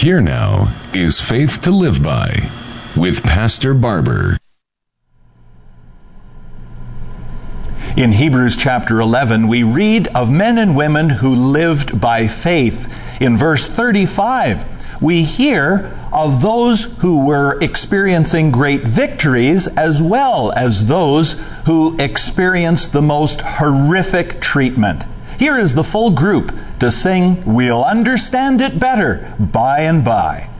Here now is Faith to Live By with Pastor Barber. In Hebrews chapter 11, we read of men and women who lived by faith. In verse 35, we hear of those who were experiencing great victories as well as those who experienced the most horrific treatment. Here is the full group to sing "We'll Understand It Better by and by."